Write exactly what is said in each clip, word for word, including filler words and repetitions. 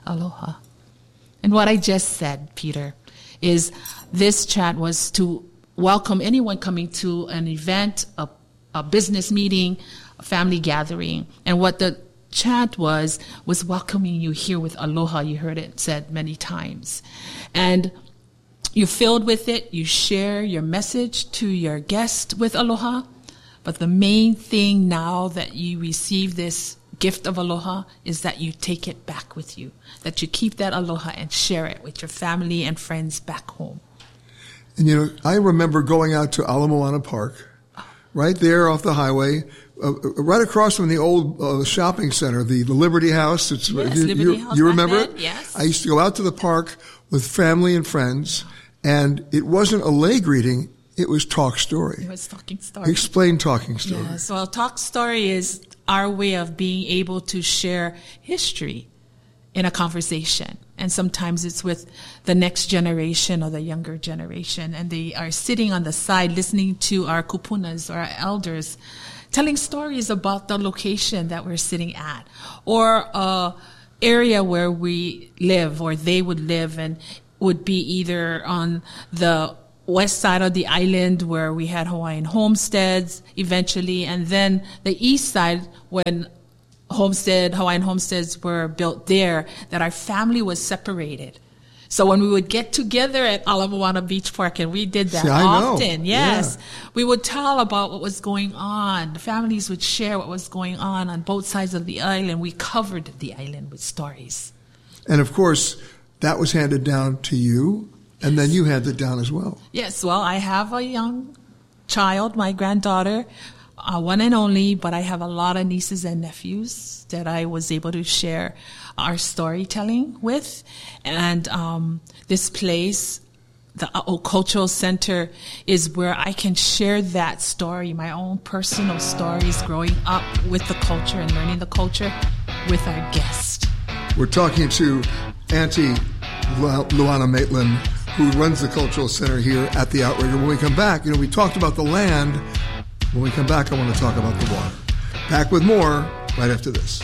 aloha. And what I just said, Peter, is this chat was to welcome anyone coming to an event, a, a business meeting, a family gathering. And what the chat was, was welcoming you here with aloha. You heard it said many times. And you're filled with it. You share your message to your guest with aloha. But the main thing now that you receive this gift of aloha is that you take it back with you, that you keep that aloha and share it with your family and friends back home. And, you know, I remember going out to Ala Moana Park, right there off the highway, uh, right across from the old uh, shopping center, the, the Liberty House. It's, yes, you, Liberty you, House. You remember then? it? Yes. I used to go out to the park with family and friends, and it wasn't a lay greeting. It was talk story. It was talking story. Explain talking story. Yes. Well, talk story is our way of being able to share history in a conversation. And sometimes it's with the next generation or the younger generation. And they are sitting on the side listening to our kupunas or our elders telling stories about the location that we're sitting at or a area where we live or they would live, and would be either on the west side of the island where we had Hawaiian homesteads eventually, and then the east side when homestead, Hawaiian homesteads were built there, that our family was separated. So when we would get together at Ala Moana Beach Park, and we did that See, I often, know. yes, Yeah. we would tell about what was going on. The families would share what was going on on both sides of the island. We covered the island with stories. And of course, that was handed down to you, and then you handed it down as well. Yes, well, I have a young child, my granddaughter, uh, one and only, but I have a lot of nieces and nephews that I was able to share our storytelling with. And um, this place, the A'o Cultural Center, is where I can share that story, my own personal stories growing up with the culture and learning the culture with our guest. We're talking to Auntie Lu- Luana Maitland, who runs the Cultural Center here at the Outrigger. When we come back, you know, we talked about the land. When we come back, I want to talk about the water. Back with more right after this.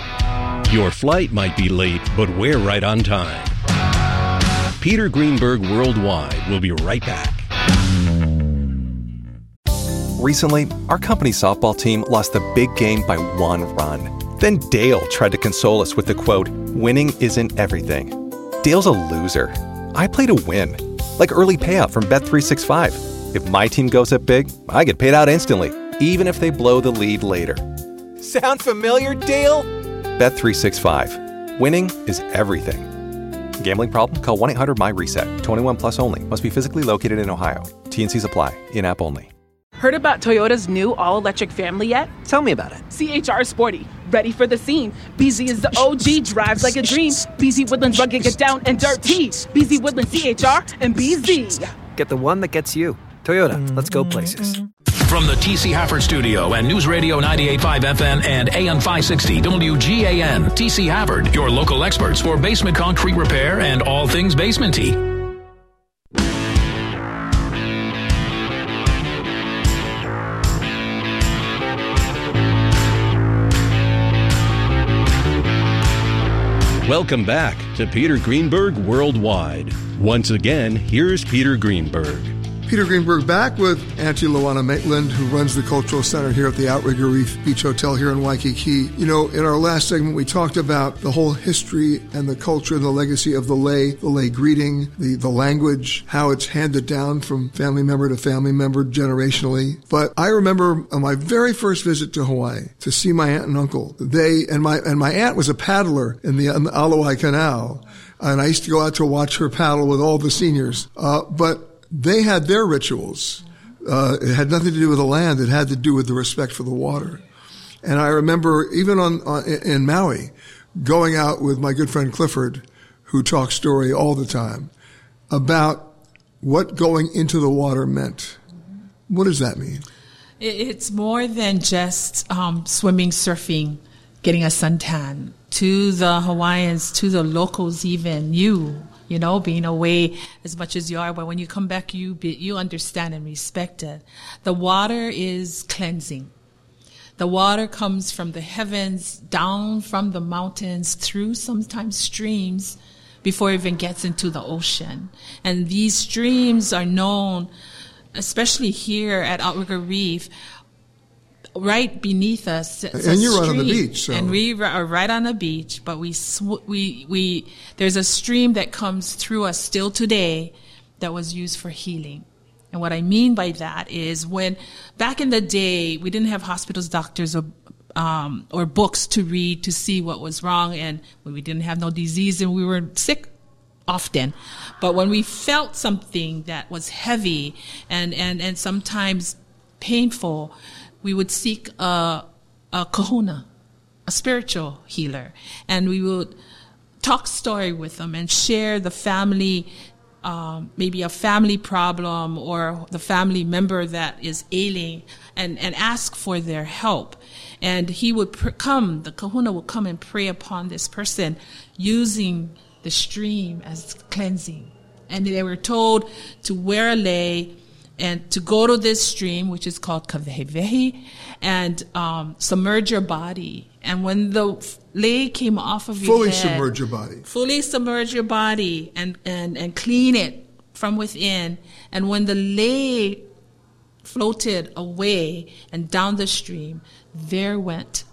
Your flight might be late, but we're right on time. Peter Greenberg Worldwide will be right back. Recently, our company softball team lost the big game by one run. Then Dale tried to console us with the quote, "Winning isn't everything." Dale's a loser. I play to win, like early payout from Bet three sixty-five. If my team goes up big, I get paid out instantly, even if they blow the lead later. Sound familiar, Dale? Bet three sixty-five. Winning is everything. Gambling problem? Call one eight hundred M Y RESET. twenty-one plus only. Must be physically located in Ohio. T N Cs apply. In-app only. Heard about Toyota's new all-electric family yet? Tell me about it. C H R Sporty. Ready for the scene. B Z is the O G, drives like a dream. B Z Woodlands rugged, get down and dirty. B Z Woodlands C H R and B Z. Get the one that gets you. Toyota, let's go places. From the T C Hafford Studio and News Radio ninety-eight point five F M and A M five sixty W G A N, T C Hafford, your local experts for basement concrete repair and all things basement-y. Welcome back to Peter Greenberg Worldwide. Once again, here's Peter Greenberg. Peter Greenberg back with Auntie Luana Maitland, who runs the Cultural Center here at the Outrigger Reef Beach Hotel here in Waikiki. You know, in our last segment, we talked about the whole history and the culture and the legacy of the lei, the lei greeting, the, the language, how it's handed down from family member to family member generationally. But I remember on my very first visit to Hawaii to see my aunt and uncle. They, and my, and my aunt was a paddler in the, in the Alawai Canal. And I used to go out to watch her paddle with all the seniors. Uh, but they had their rituals. Uh, it had nothing to do with the land. It had to do with the respect for the water. And I remember even on, on in Maui, going out with my good friend Clifford, who talks story all the time, about what going into the water meant. What does that mean? It's more than just um, swimming, surfing, getting a suntan. To the Hawaiians, to the locals even, you, you know, being away as much as you are, but when you come back, you be, you understand and respect it. The water is cleansing. The water comes from the heavens, down from the mountains, through sometimes streams, before it even gets into the ocean. And these streams are known, especially here at Outrigger Reef, right beneath us. And you're right on the beach. So. And we are right on the beach, but we, sw- we, we, there's a stream that comes through us still today that was used for healing. And what I mean by that is when back in the day, we didn't have hospitals, doctors, or um, or books to read to see what was wrong, and we didn't have no disease, and we were sick often. But when we felt something that was heavy and, and, and sometimes painful, we would seek a, a kahuna, a spiritual healer, and we would talk story with them and share the family Um, maybe a family problem or the family member that is ailing, and, and ask for their help. And he would pr- come, the kahuna would come and pray upon this person using the stream as cleansing. And they were told to wear a lei and to go to this stream, which is called kavehevehi, and um, submerge your body. And when the lei came off of your fully head, submerge your body. Fully submerge your body and, and, and clean it from within. And when the lei floated away and down the stream, there went